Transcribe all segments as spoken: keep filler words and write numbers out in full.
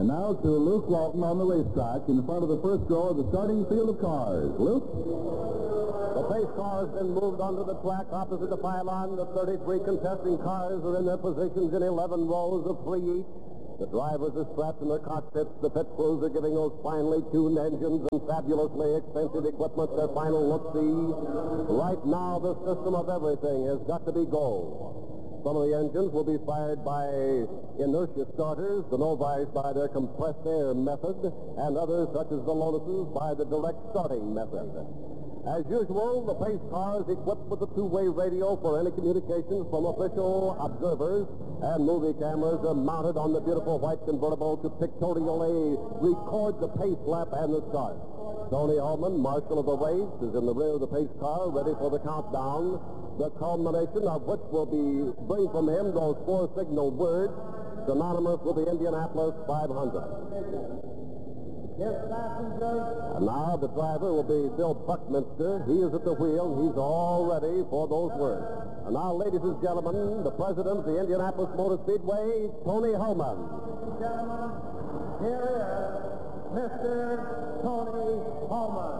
And now to Luke Walton on the racetrack in front of the first row of the starting field of cars. Luke? The pace car has been moved onto the track opposite the pylon. The thirty-three contesting cars are in their positions in eleven rows of three each. The drivers are strapped in their cockpits. The pit crews are giving those finely tuned engines and fabulously expensive equipment their final look-see. Right now, the system of everything has got to be gold. Some of the engines will be fired by inertia starters, the Novice by their compressed air method, and others, such as the Lotuses, by the direct starting method. As usual, the pace car is equipped with a two-way radio for any communications from official observers, and movie cameras are mounted on the beautiful white convertible to pictorially record the pace lap and the start. Tony Holman, marshal of the race, is in the rear of the pace car, ready for the countdown, the culmination of which will be bring from him those four signal words synonymous with the Indianapolis five hundred. Yes, passengers. And now the driver will be Bill Buckminster. He is at the wheel. He's all ready for those words. And now, ladies and gentlemen, the president of the Indianapolis Motor Speedway, Tony Holman. Gentlemen, here is Mister Tony Holman.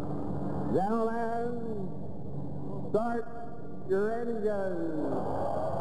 Gentlemen, start your engines.